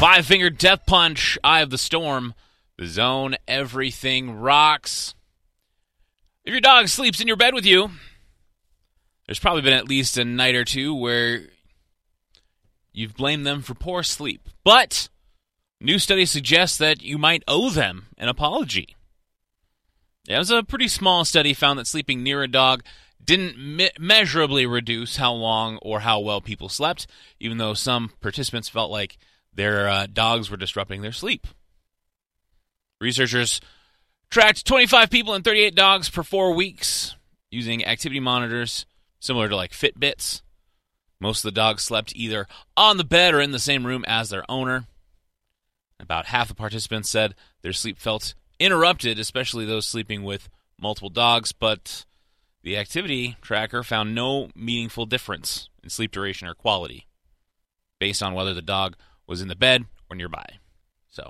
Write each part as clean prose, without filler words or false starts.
Five-Finger Death Punch, Eye of the Storm, The Zone, Everything Rocks. If your dog sleeps in your bed with you, there's probably been at least a night or two where you've blamed them for poor sleep. But new studies suggest that you might owe them an apology. It was a pretty small study found that sleeping near a dog didn't measurably reduce how long or how well people slept, even though some participants felt like their dogs were disrupting their sleep. Researchers tracked 25 people and 38 dogs for 4 weeks using activity monitors similar to like Fitbits. Most of the dogs slept either on the bed or in the same room as their owner. About half the participants said their sleep felt interrupted, especially those sleeping with multiple dogs, but the activity tracker found no meaningful difference in sleep duration or quality based on whether the dog was in the bed or nearby. So,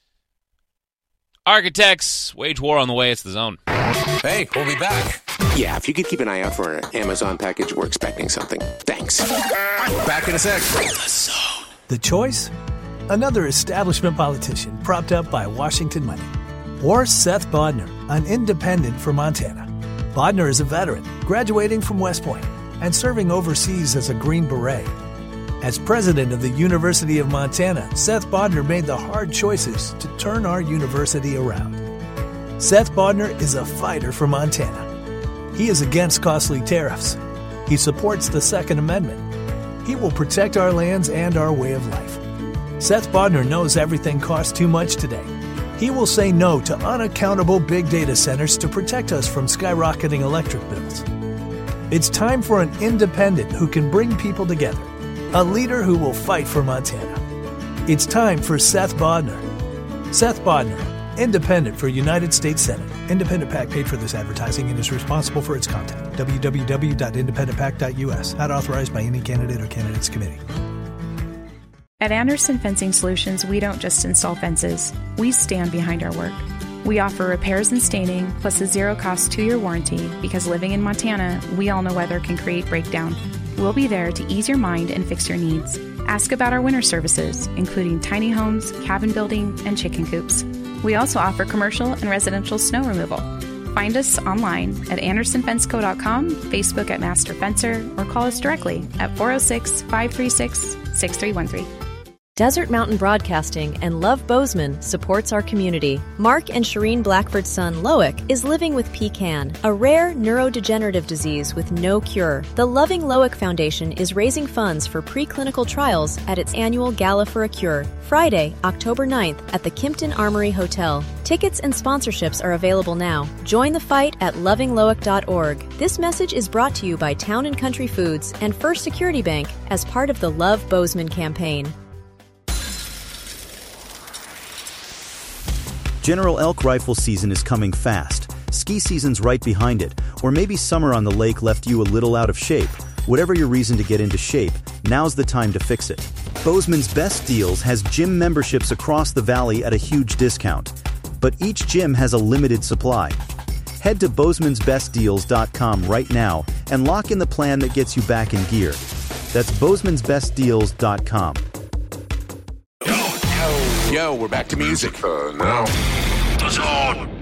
architects wage war on the way. It's The Zone. Hey, we'll be back. Yeah, if you could keep an eye out for an Amazon package, we're expecting something. Thanks. Back in a sec. The Zone. The choice? Another establishment politician propped up by Washington money. Or Seth Bodnar, an independent from Montana. Bodnar is a veteran, graduating from West Point and serving overseas as a Green Beret. As president of the University of Montana, Seth Bodnar made the hard choices to turn our university around. Seth Bodnar is a fighter for Montana. He is against costly tariffs. He supports the Second Amendment. He will protect our lands and our way of life. Seth Bodnar knows everything costs too much today. He will say no to unaccountable big data centers to protect us from skyrocketing electric bills. It's time for an independent who can bring people together. A leader who will fight for Montana. It's time for Seth Bodnar. Seth Bodnar, independent for United States Senate. Independent PAC paid for this advertising and is responsible for its content. www.independentpac.us. Not authorized by any candidate or candidates committee. At Anderson Fencing Solutions, we don't just install fences. We stand behind our work. We offer repairs and staining, plus a zero-cost 2-year warranty, because living in Montana, we all know weather can create breakdown. We'll be there to ease your mind and fix your needs. Ask about our winter services, including tiny homes, cabin building, and chicken coops. We also offer commercial and residential snow removal. Find us online at andersonfenceco.com, Facebook at Master Fencer, or call us directly at 406-536-6313. Desert Mountain Broadcasting and Love Bozeman supports our community. Mark and Shireen Blackford's son, Loic, is living with PCAN, a rare neurodegenerative disease with no cure. The Loving Loic Foundation is raising funds for preclinical trials at its annual Gala for a Cure, Friday, October 9th at the Kimpton Armory Hotel. Tickets and sponsorships are available now. Join the fight at lovingloic.org. This message is brought to you by Town & Country Foods and First Security Bank as part of the Love Bozeman campaign. General elk rifle season is coming fast. Ski season's right behind it. Or maybe summer on the lake left you a little out of shape. Whatever your reason to get into shape, now's the time to fix it. Bozeman's Best Deals has gym memberships across the valley at a huge discount. But each gym has a limited supply. Head to bozemansbestdeals.com right now and lock in the plan that gets you back in gear. That's bozemansbestdeals.com. Yo, we're back to music. Now. The Zone.